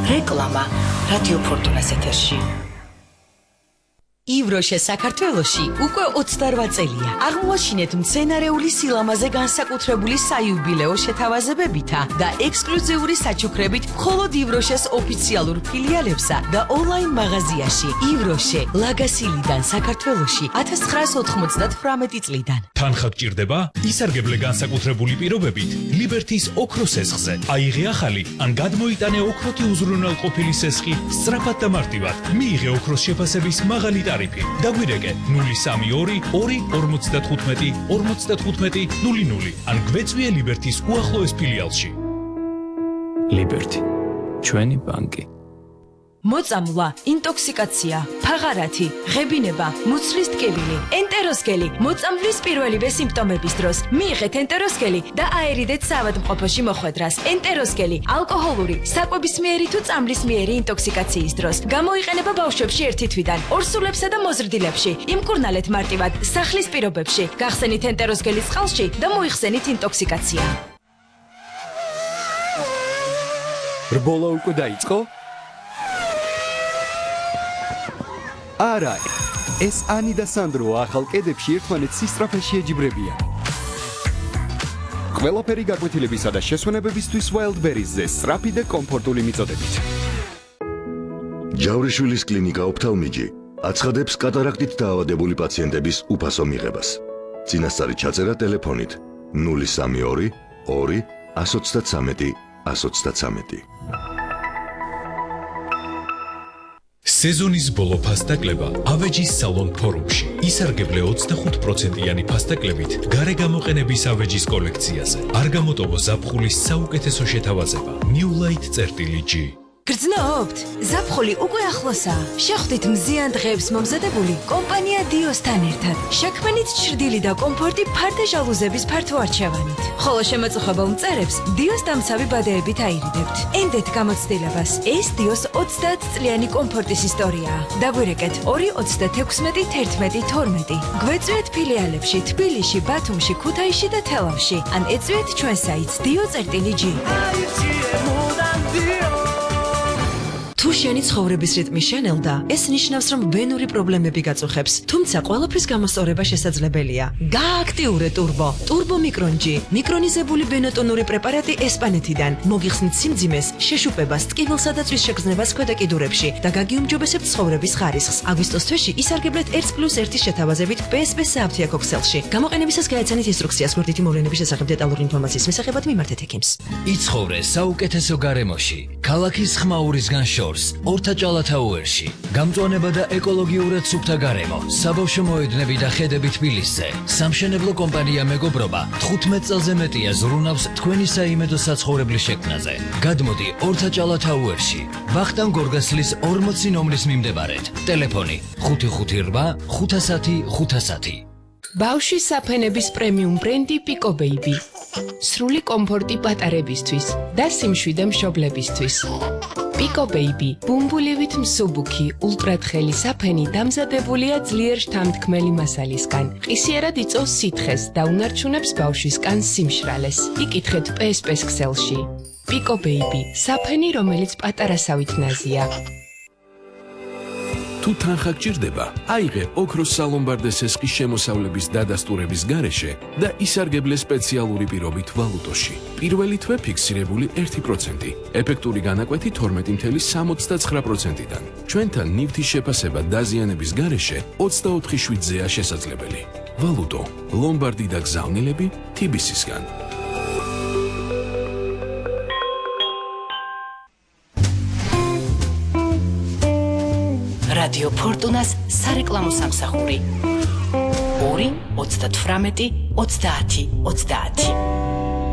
რეკლამა რადიო ფორტუნას ეთერში. ივროშე საქართველოში უკვე 28 წელია. აღმოაჩინეთ მცენარეული სილამაზე განსაკუთრებული საიუბილეო შეთავაზებებითა და ექსკლუზიური საჩუქრებით მხოლოდ ივროშეს ოფიციალურ ფილიალებსა და ონლაინ მაღაზიაში. ივროშე ლაგასილიდან საქართველოში 1998 წლიდან. თანხა გჭირდება? ისარგებლე განსაკუთრებული პირობებით ლიბერთის ოქროს სესხზე. აიღე ახალი ან გადმოიტანე ოქროთი უზრუნველყოფილი სესხი სწრაფად და მარტივად. მიიღე ოქროს შეფასების მაღალი ტარიფი. დაგვირეკე 032 255 55 00 ან გვეწვიე ლიბერთის უახლოეს ფილიალში. ლიბერთი, ჩვენი ბანკი. მოწამვლა, ინტოქსიკაცია, ფაღარათი, ღებინება, მუცლის ტკივილი, ენტეროსკელი, მოწამვლის პირველივე სიმპტომების დროს მიიღეთ ენტეროსკელი და აერიდეთ საავადმყოფოში მოხვედრას. ენტეროსკელი ალკოჰოლური, საკვებისმიერი თუ წამლისმიერი ინტოქსიკაციის დროს გამოიყენება ბავშვებში 1 თვიდან, ორსულებსა და მოზრდილებში. იმკურნალეთ მარტივად სახლის პირობებში, გახსენით ენტეროსკელის წყალში და მოიხსენით ინტოქსიკაცია. რბოლა უკვე დაიწყო? არა, ეს ანი და სანდრო ახალ კედებში ერთმანეთს სისწრაფეში ეჯიბრებიან. ყველაფერი გაკვეთილებისა და შესვენებებისთვის Wildberries-ზე სწრაფი და კომფორტული მიწოდებით. ჯავრიშვილის კლინიკა ოფთალმიჯი აცხადებს კატარაქტით დაავადებული პაციენტების უფასო მიღებას. წინასწარი ჩაწერა ტელეფონით 032 2 133 133. სეზონის ბოლო ფასტაკლება ავეჯის სალონ ფორუმში. ისარგებლე 25%-იანი ფასტაკლებით გარე გამოყენების ავეჯის კოლექციაზე. არ გამოტოვო ზაფხულის საუკეთესო შეთავაზება. New Light-G. გრძნობთ? ზაფხული უკვე ახლოსაა. შეხვდით მზიან დღეებს მომზადებული კომპანია დიოსთან ერთად. შექმნით ჩრდილი და კომფორტი ფარდე ჟალუზების ფართო არჩევანით. ხოლო შემაწუხებელ მწერებს დიოს დამცავი ბადეებით აირიდებთ. ენდეთ გამოცდილებას. ეს დიოს 30 წლიანი კომფორტის ისტორიაა. დაგვირეკეთ 2-36 11 12. გვეწვიეთ ფილიალებში თბილისში, ბათუმში, ქუთაისში და თელავში. ან ეწვიეთ ჩვენ საიტს dio.g. თუ შენი ცხოვრების რიტმი შენელდა, ეს ნიშნავს, რომ ვენური პრობლემები გაწუხებს, თუმცა ყველაფრის გამოსწორება შესაძლებელია. გააქტიურე ტურბო. ტურბო მიკრონჯი, მიკრონიზებული ბენოტონური პრეპარატი ესპანეთიდან. მოგიხსნით სიმძიმეს, შეშუპებას, ტკივილსა და წვის შეგრძნებას ქვედა კიდურებში და გაგიუმჯობესებთ ცხოვრების ხარისხს. აგვისტოს თვეში ისარგებლეთ 1+1 შეთავაზებით PSP სააფთიაქო ქსელში. გამოყენებისას გაეცანით ინსტრუქციას გვერდითი მოვლენების შესახებ დეტალური ინფორმაციის მისაღებად მიმართეთ ექიმს. იცხოვრე საუკეთესო გარემოში, ქალაქის ხმაურისგან შორს. ორთაჭალათაუერში გამწვანება და ეკოლოგიურად სუფთა გარემო, საბავშვო მოედნები და ხედები თბილისზე. სამშენებლო კომპანია მეგობრობა 15 წელზე მეტია ზრუნავს თქვენი საიმედო საცხოვრებლის შექმნაზე. გადმოდი ორთაჭალათაუერში, ვახტანგ გორგასლის 40 ნომრის მიმდებარედ. ტელეფონი 558 510 510. ბავშვის საფენების პრემიუმ ბრენდი Pico Baby. სრული კომფორტი პატარებისთვის და სიმშვიდე მშობლებისთვის. Pico Baby, ბუმბულივით მსუბუქი, ულტრათხელი საფენი დამზადებულია ძლიერ შთამთქმელი მასალისგან. ყისიერად იწვევს სითხეს და უნარჩუნებს ბავშვის კანს სიმშრალეს. იკითხეთ PSP-ს ქსელში. Pico Baby, საფენი, რომელიც პატარასავით ნაზია. თუ თანხა გჭირდება, აიღე ოქროს სალომბარდე სესხის შემოსავლების დადასტურების გარეშე და ისარგებლე სპეციალური პირობით ვალუტოში. პირველი თვე ფიქსირებული 1%, ეფექტური განაკვეთი 12.69%-დან. ჩვენთან ნივთის შეფასება დაზიანების გარეშე 24/7-ზეა შესაძლებელი. ვალუტო, ლომბარდი და გზავნილები TBC-სგან. რადიო ფორტუნას სარეკლამო სამსახური 2 38 30 30.